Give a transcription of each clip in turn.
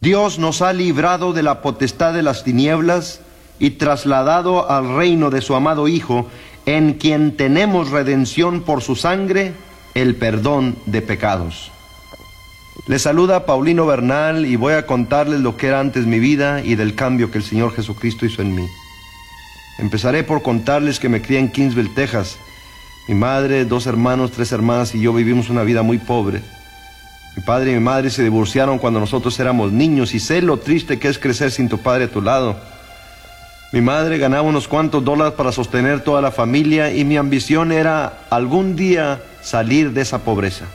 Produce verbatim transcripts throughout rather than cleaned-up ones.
Dios nos ha librado de la potestad de las tinieblas y trasladado al reino de su amado Hijo, en quien tenemos redención por su sangre, el perdón de pecados. Les saluda Paulino Bernal y voy a contarles lo que era antes mi vida y del cambio que el Señor Jesucristo hizo en mí. Empezaré por contarles que me crié en Kingsville, Texas. Mi madre, dos hermanos, tres hermanas y yo vivimos una vida muy pobre. Mi padre y mi madre se divorciaron cuando nosotros éramos niños y sé lo triste que es crecer sin tu padre a tu lado. Mi madre ganaba unos cuantos dólares para sostener toda la familia y mi ambición era algún día salir de esa pobreza.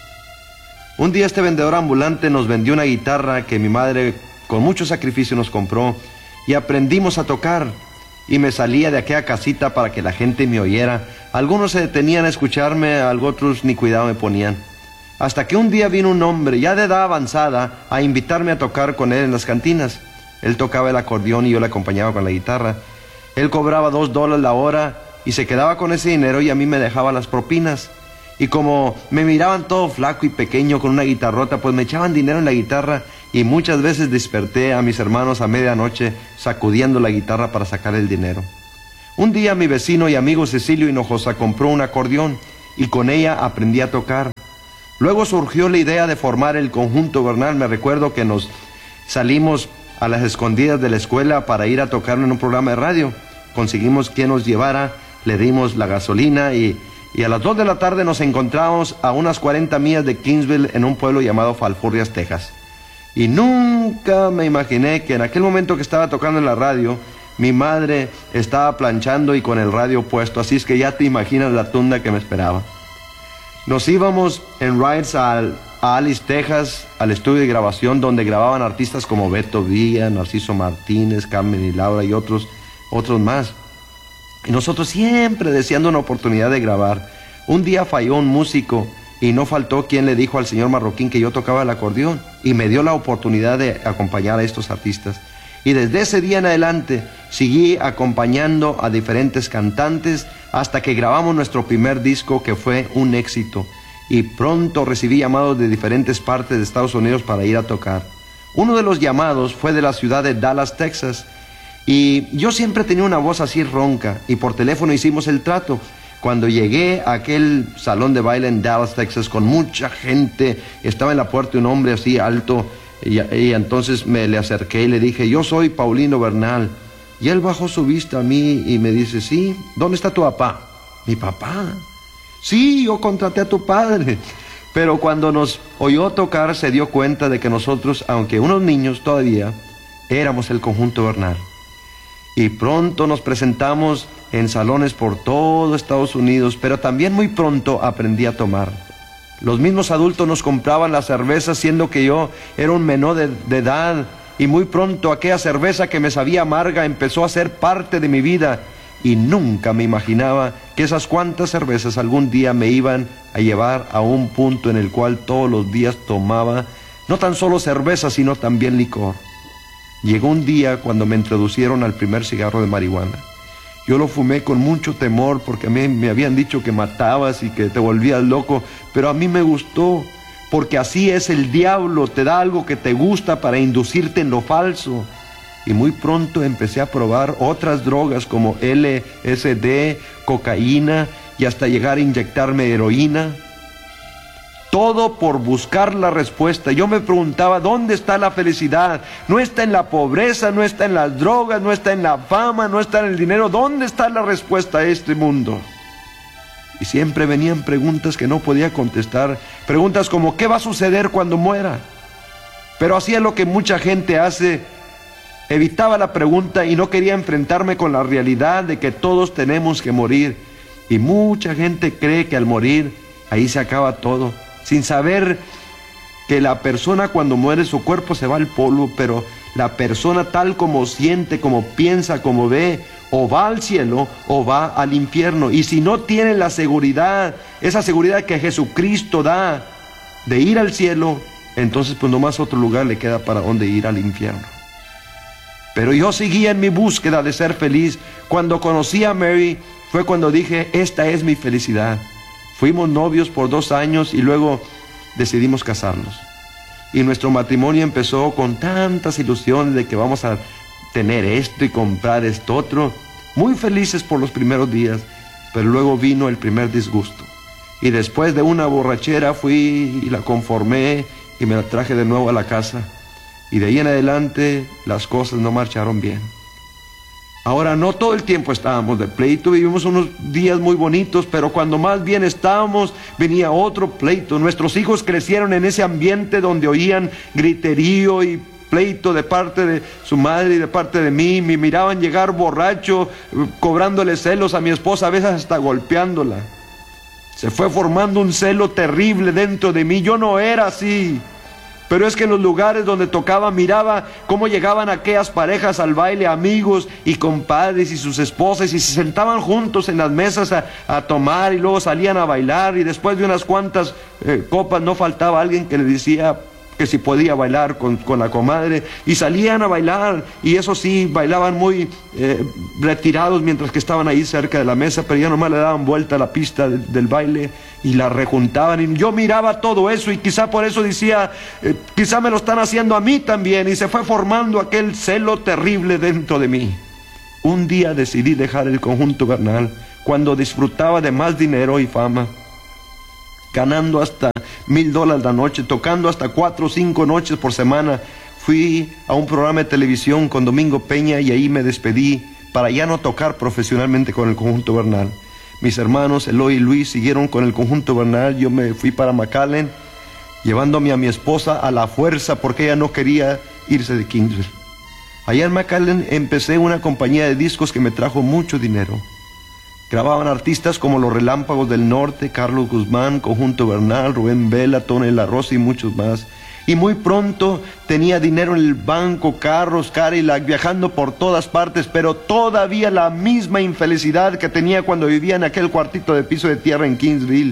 Un día este vendedor ambulante nos vendió una guitarra que mi madre con mucho sacrificio nos compró y aprendimos a tocar. Y me salía de aquella casita para que la gente me oyera. Algunos se detenían a escucharme, otros ni cuidado me ponían. Hasta que un día vino un hombre, ya de edad avanzada, a invitarme a tocar con él en las cantinas. Él tocaba el acordeón y yo le acompañaba con la guitarra. Él cobraba dos dólares la hora y se quedaba con ese dinero y a mí me dejaba las propinas. Y como me miraban todo flaco y pequeño con una guitarrota, pues me echaban dinero en la guitarra y muchas veces desperté a mis hermanos a medianoche sacudiendo la guitarra para sacar el dinero. Un día mi vecino y amigo Cecilio Hinojosa compró un acordeón y con ella aprendí a tocar. Luego surgió la idea de formar el Conjunto Bernal. Me recuerdo que nos salimos a las escondidas de la escuela para ir a tocar en un programa de radio. Conseguimos quien nos llevara, le dimos la gasolina y... Y a las dos de la tarde nos encontramos a unas cuarenta millas de Kingsville en un pueblo llamado Falfurrias, Texas. Y nunca me imaginé que en aquel momento que estaba tocando en la radio, mi madre estaba planchando y con el radio puesto, así es que ya te imaginas la tunda que me esperaba. Nos íbamos en rides a, a Alice, Texas, al estudio de grabación donde grababan artistas como Beto Villa, Narciso Martínez, Carmen y Laura y otros, otros más. Y nosotros siempre deseando una oportunidad de grabar. Un día falló un músico y no faltó quien le dijo al señor Marroquín que yo tocaba el acordeón y me dio la oportunidad de acompañar a estos artistas. Y desde ese día en adelante seguí acompañando a diferentes cantantes hasta que grabamos nuestro primer disco, que fue un éxito. Y pronto recibí llamados de diferentes partes de Estados Unidos para ir a tocar. Uno de los llamados fue de la ciudad de Dallas, Texas. Y yo siempre tenía una voz así ronca y por teléfono hicimos el trato. Cuando llegué a aquel salón de baile en Dallas, Texas, con mucha gente, estaba en la puerta un hombre así alto y, y entonces me le acerqué y le dije, yo soy Paulino Bernal. Y él bajó su vista a mí y me dice, sí, ¿dónde está tu papá? ¿Mi papá? Sí, yo contraté a tu padre. Pero cuando nos oyó tocar se dio cuenta de que nosotros, aunque unos niños todavía, éramos el Conjunto Bernal. Y pronto nos presentamos en salones por todo Estados Unidos, pero también muy pronto aprendí a tomar. Los mismos adultos nos compraban la cerveza, siendo que yo era un menor de, de edad, y muy pronto aquella cerveza que me sabía amarga empezó a ser parte de mi vida, y nunca me imaginaba que esas cuantas cervezas algún día me iban a llevar a un punto en el cual todos los días tomaba no tan solo cerveza, sino también licor. Llegó un día cuando me introducieron al primer cigarro de marihuana. Yo lo fumé con mucho temor porque a mí me habían dicho que matabas y que te volvías loco, pero a mí me gustó, porque así es el diablo, te da algo que te gusta para inducirte en lo falso. Y muy pronto empecé a probar otras drogas como L S D, cocaína y hasta llegar a inyectarme heroína. Todo por buscar la respuesta. Yo me preguntaba, ¿dónde está la felicidad? No está en la pobreza, no está en las drogas, no está en la fama, no está en el dinero. ¿Dónde está la respuesta a este mundo? Y siempre venían preguntas que no podía contestar. Preguntas como, ¿qué va a suceder cuando muera? Pero hacía lo que mucha gente hace. Evitaba la pregunta y no quería enfrentarme con la realidad de que todos tenemos que morir. Y mucha gente cree que al morir, ahí se acaba todo, sin saber que la persona cuando muere su cuerpo se va al polvo, pero la persona tal como siente, como piensa, como ve, o va al cielo o va al infierno. Y si no tiene la seguridad, esa seguridad que Jesucristo da de ir al cielo, entonces pues nomás otro lugar le queda para donde ir, al infierno. Pero yo seguía en mi búsqueda de ser feliz. Cuando conocí a Mary fue cuando dije, esta es mi felicidad. Fuimos novios por dos años y luego decidimos casarnos. Y nuestro matrimonio empezó con tantas ilusiones de que vamos a tener esto y comprar esto otro. Muy felices por los primeros días, pero luego vino el primer disgusto. Y después de una borrachera fui y la conformé y me la traje de nuevo a la casa. Y de ahí en adelante las cosas no marcharon bien. Ahora, no todo el tiempo estábamos de pleito, vivimos unos días muy bonitos, pero cuando más bien estábamos, venía otro pleito. Nuestros hijos crecieron en ese ambiente donde oían griterío y pleito de parte de su madre y de parte de mí. Me miraban llegar borracho, cobrándole celos a mi esposa, a veces hasta golpeándola. Se fue formando un celo terrible dentro de mí. Yo no era así. Pero es que en los lugares donde tocaba miraba cómo llegaban aquellas parejas al baile, amigos y compadres y sus esposas, y se sentaban juntos en las mesas a, a tomar, y luego salían a bailar, y después de unas cuantas eh, copas no faltaba alguien que le decía que si podía bailar con, con la comadre, y salían a bailar, y eso sí, bailaban muy eh, retirados mientras que estaban ahí cerca de la mesa, pero ya nomás le daban vuelta a la pista de, del baile y la rejuntaban, y yo miraba todo eso, y quizá por eso decía, eh, quizá me lo están haciendo a mí también, y se fue formando aquel celo terrible dentro de mí. Un día decidí dejar el conjunto Bernal, cuando disfrutaba de más dinero y fama, ganando hasta mil dólares la noche, tocando hasta cuatro o cinco noches por semana. Fui a un programa de televisión con Domingo Peña y ahí me despedí para ya no tocar profesionalmente con el conjunto Bernal. Mis hermanos Eloy y Luis siguieron con el conjunto Bernal. Yo me fui para McAllen, llevándome a mi esposa a la fuerza porque ella no quería irse de Kingsville. Allá en McAllen empecé una compañía de discos que me trajo mucho dinero. Grababan artistas como Los Relámpagos del Norte, Carlos Guzmán, Conjunto Bernal, Rubén Vela, Tony La Rosa y muchos más. Y muy pronto tenía dinero en el banco, carros, Cadillac, viajando por todas partes, pero todavía la misma infelicidad que tenía cuando vivía en aquel cuartito de piso de tierra en Kingsville.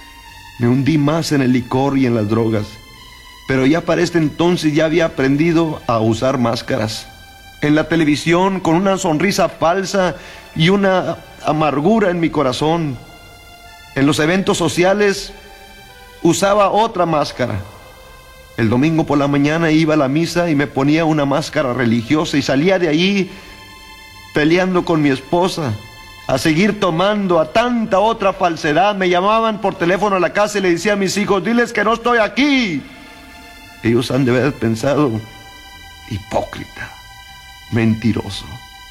Me hundí más en el licor y en las drogas, pero ya para este entonces ya había aprendido a usar máscaras. En la televisión, con una sonrisa falsa y una amargura en mi corazón. En los eventos sociales usaba otra máscara. El domingo por la mañana iba a la misa y me ponía una máscara religiosa y salía de allí peleando con mi esposa, a seguir tomando, a tanta otra falsedad. Me llamaban por teléfono a la casa y le decía a mis hijos, diles que no estoy aquí. Ellos han de haber pensado, hipócrita, mentiroso.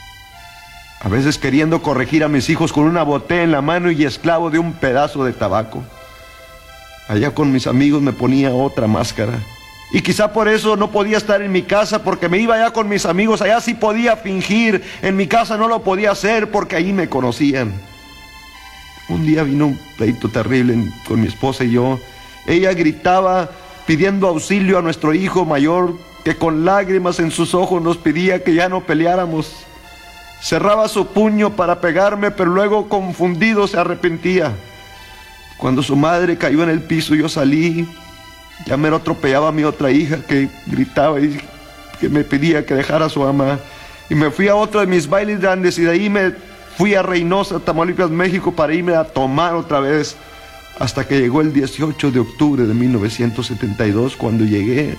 A veces queriendo corregir a mis hijos con una botella en la mano y esclavo de un pedazo de tabaco. Allá con mis amigos me ponía otra máscara. Y quizá por eso no podía estar en mi casa, porque me iba allá con mis amigos. Allá sí podía fingir, en mi casa no lo podía hacer porque ahí me conocían. Un día vino un pleito terrible con mi esposa y yo. Ella gritaba pidiendo auxilio a nuestro hijo mayor, que con lágrimas en sus ojos nos pedía que ya no peleáramos. Cerraba su puño para pegarme, pero luego confundido se arrepentía. Cuando su madre cayó en el piso, yo salí. Ya me atropellaba a mi otra hija que gritaba y que me pedía que dejara a su mamá. Y me fui a otro de mis bailes grandes y de ahí me fui a Reynosa, Tamaulipas, México, para irme a tomar otra vez. Hasta que llegó el dieciocho de octubre de mil novecientos setenta y dos, cuando llegué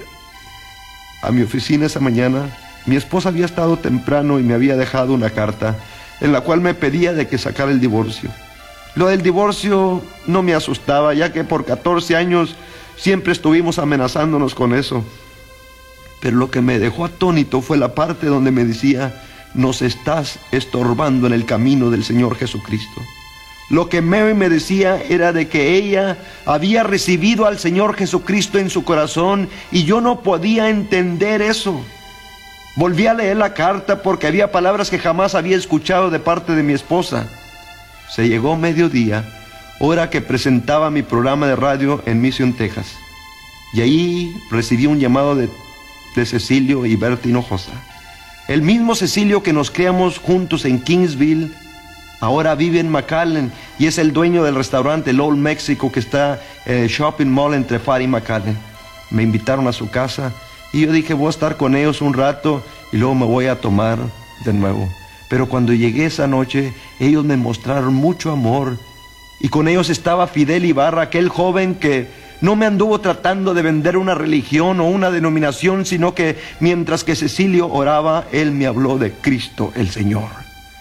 a mi oficina esa mañana. Mi esposa había estado temprano y me había dejado una carta en la cual me pedía de que sacara el divorcio. Lo del divorcio no me asustaba, ya que por catorce años siempre estuvimos amenazándonos con eso. Pero lo que me dejó atónito fue la parte donde me decía, nos estás estorbando en el camino del Señor Jesucristo. Lo que Mary me decía era de que ella había recibido al Señor Jesucristo en su corazón y yo no podía entender eso. Volví a leer la carta porque había palabras que jamás había escuchado de parte de mi esposa. Se llegó mediodía, hora que presentaba mi programa de radio en Mission, Texas. Y ahí recibí un llamado de, de Cecilio y Berta Hinojosa. El mismo Cecilio que nos criamos juntos en Kingsville, ahora vive en McAllen y es el dueño del restaurante el Old Mexico que está en el shopping mall entre Far y McAllen. Me invitaron a su casa y yo dije, voy a estar con ellos un rato y luego me voy a tomar de nuevo. Pero cuando llegué esa noche, ellos me mostraron mucho amor. Y con ellos estaba Fidel Ibarra, aquel joven que no me anduvo tratando de vender una religión o una denominación, sino que mientras que Cecilio oraba, él me habló de Cristo el Señor.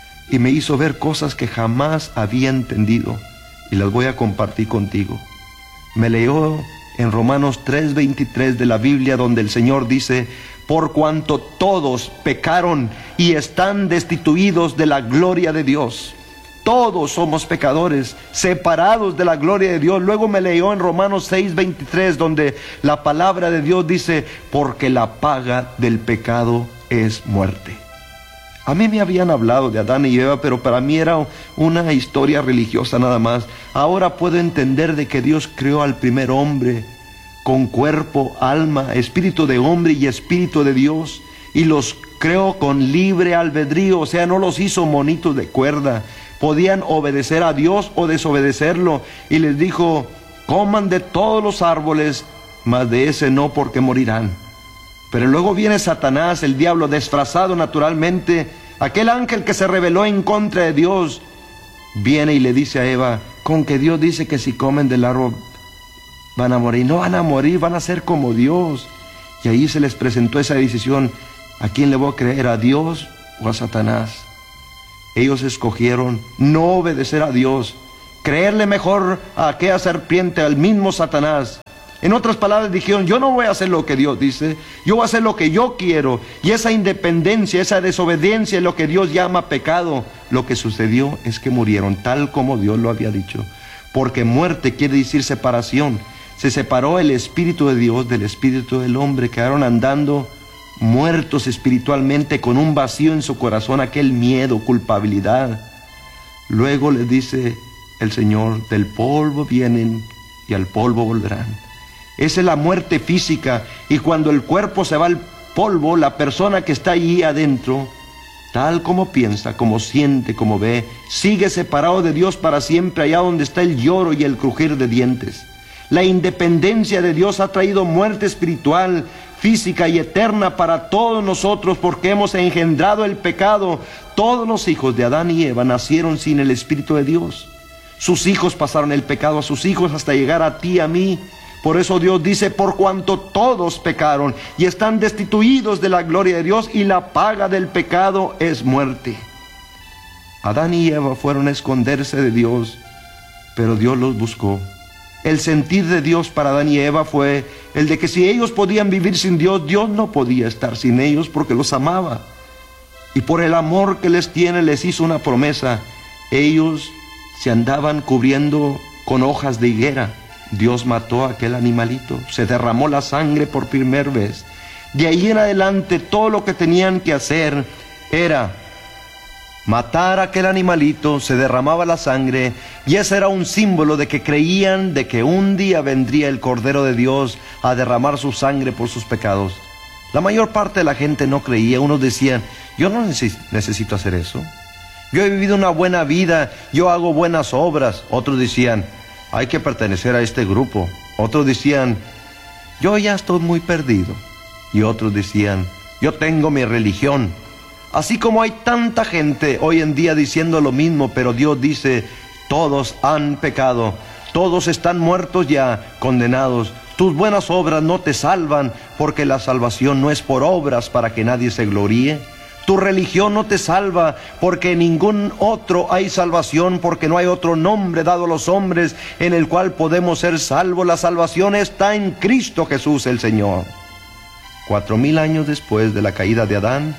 Y me hizo ver cosas que jamás había entendido. Y las voy a compartir contigo. Me leyó en Romanos tres veintitrés de la Biblia, donde el Señor dice: por cuanto todos pecaron y están destituidos de la gloria de Dios. Todos somos pecadores, separados de la gloria de Dios. Luego me leyó en Romanos seis veintitrés, donde la palabra de Dios dice: porque la paga del pecado es muerte. A mí me habían hablado de Adán y Eva, pero para mí era una historia religiosa nada más. Ahora puedo entender de que Dios creó al primer hombre con cuerpo, alma, espíritu de hombre y espíritu de Dios, y los creó con libre albedrío, o sea, no los hizo monitos de cuerda. Podían obedecer a Dios o desobedecerlo, y les dijo: coman de todos los árboles, mas de ese no, porque morirán. Pero luego viene Satanás, el diablo, disfrazado naturalmente, aquel ángel que se rebeló en contra de Dios, viene y le dice a Eva: con que Dios dice que si comen del árbol van a morir. No van a morir, van a ser como Dios. Y ahí se les presentó esa decisión: ¿a quién le voy a creer, a Dios o a Satanás? Ellos escogieron no obedecer a Dios, creerle mejor a aquella serpiente, al mismo Satanás. En otras palabras, dijeron: yo no voy a hacer lo que Dios dice, yo voy a hacer lo que yo quiero. Y esa independencia, esa desobediencia es lo que Dios llama pecado. Lo que sucedió es que murieron tal como Dios lo había dicho, porque muerte quiere decir separación. Se separó el Espíritu de Dios del Espíritu del hombre, quedaron andando muertos espiritualmente, con un vacío en su corazón, aquel miedo, culpabilidad. Luego les dice el Señor: del polvo vienen y al polvo volverán. Esa es la muerte física, y cuando el cuerpo se va al polvo, la persona que está allí adentro, tal como piensa, como siente, como ve, sigue separado de Dios para siempre, allá donde está el lloro y el crujir de dientes. La independencia de Dios ha traído muerte espiritual, física y eterna para todos nosotros, porque hemos engendrado el pecado. Todos los hijos de Adán y Eva nacieron sin el Espíritu de Dios. Sus hijos pasaron el pecado a sus hijos hasta llegar a ti y a mí. Por eso Dios dice: por cuanto todos pecaron y están destituidos de la gloria de Dios, y la paga del pecado es muerte. Adán y Eva fueron a esconderse de Dios, pero Dios los buscó. El sentir de Dios para Adán y Eva fue el de que si ellos podían vivir sin Dios, Dios no podía estar sin ellos, porque los amaba. Y por el amor que les tiene, les hizo una promesa. Ellos se andaban cubriendo con hojas de higuera. Dios mató a aquel animalito, se derramó la sangre por primera vez. De ahí en adelante, todo lo que tenían que hacer era matar a aquel animalito, se derramaba la sangre, y ese era un símbolo de que creían de que un día vendría el Cordero de Dios a derramar su sangre por sus pecados. La mayor parte de la gente no creía. Unos decían: yo no necesito hacer eso, yo he vivido una buena vida, yo hago buenas obras. Otros decían: hay que pertenecer a este grupo. Otros decían: yo ya estoy muy perdido. Y otros decían: yo tengo mi religión. Así como hay tanta gente hoy en día diciendo lo mismo, pero Dios dice: todos han pecado, todos están muertos ya, condenados. Tus buenas obras no te salvan, porque la salvación no es por obras para que nadie se gloríe. Tu religión no te salva, porque en ningún otro hay salvación, porque no hay otro nombre dado a los hombres en el cual podemos ser salvos. La salvación está en Cristo Jesús el Señor. Cuatro mil años después de la caída de Adán,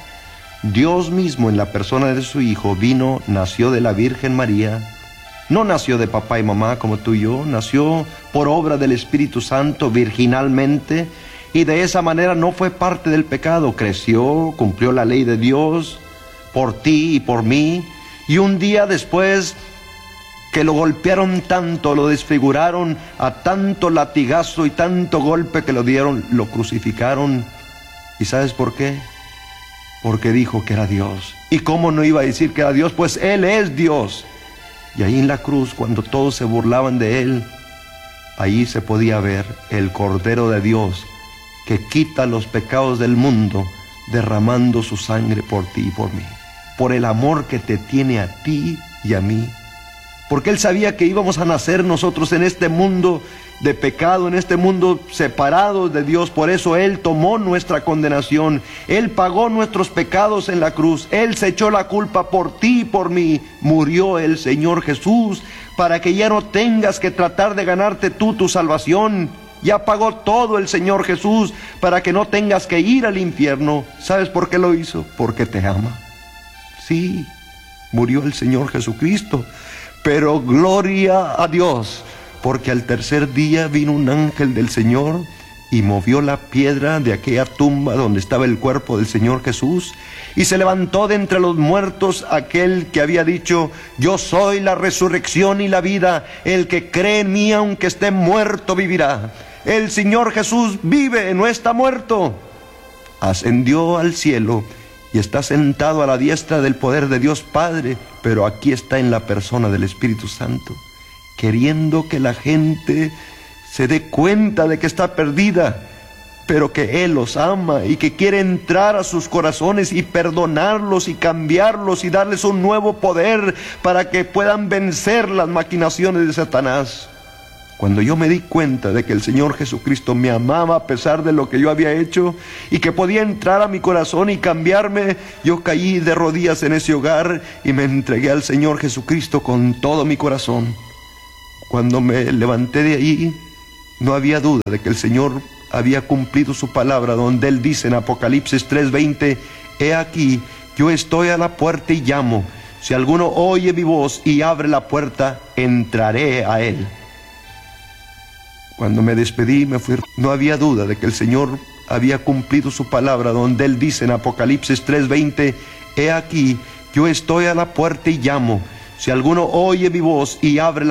Dios mismo, en la persona de su Hijo, vino, nació de la Virgen María. No nació de papá y mamá como tú y yo, nació por obra del Espíritu Santo, virginalmente, y de esa manera no fue parte del pecado. Creció, cumplió la ley de Dios por ti y por mí, y un día después que lo golpearon tanto, lo desfiguraron a tanto latigazo y tanto golpe que lo dieron, lo crucificaron. ¿Y sabes por qué? Porque dijo que era Dios. ¿Y cómo no iba a decir que era Dios? Pues Él es Dios. Y ahí en la cruz, cuando todos se burlaban de Él, ahí se podía ver el Cordero de Dios, que quita los pecados del mundo, derramando su sangre por ti y por mí, por el amor que te tiene a ti y a mí. Porque Él sabía que íbamos a nacer nosotros en este mundo de pecado en este mundo, separados de Dios. Por eso Él tomó nuestra condenación, Él pagó nuestros pecados en la cruz, Él se echó la culpa por ti y por mí. Murió el Señor Jesús para que ya no tengas que tratar de ganarte tú tu salvación. Ya pagó todo el Señor Jesús para que no tengas que ir al infierno. ¿Sabes por qué lo hizo? Porque te ama. Sí, murió el Señor Jesucristo, pero gloria a Dios, porque al tercer día vino un ángel del Señor y movió la piedra de aquella tumba donde estaba el cuerpo del Señor Jesús, y se levantó de entre los muertos aquel que había dicho: yo soy la resurrección y la vida, el que cree en mí aunque esté muerto vivirá. El Señor Jesús vive, no está muerto. Ascendió al cielo y está sentado a la diestra del poder de Dios Padre, pero aquí está en la persona del Espíritu Santo, queriendo que la gente se dé cuenta de que está perdida, pero que Él los ama y que quiere entrar a sus corazones y perdonarlos y cambiarlos y darles un nuevo poder para que puedan vencer las maquinaciones de Satanás. Cuando yo me di cuenta de que el Señor Jesucristo me amaba a pesar de lo que yo había hecho y que podía entrar a mi corazón y cambiarme, yo caí de rodillas en ese hogar y me entregué al Señor Jesucristo con todo mi corazón. Cuando me levanté de ahí, no había duda de que el Señor había cumplido su palabra, donde Él dice en Apocalipsis tres veinte: he aquí, yo estoy a la puerta y llamo. Si alguno oye mi voz y abre la puerta, entraré a él. Cuando me despedí, me fui. No había duda de que el Señor había cumplido su palabra, donde Él dice en Apocalipsis tres veinte: he aquí, yo estoy a la puerta y llamo. Si alguno oye mi voz y abre la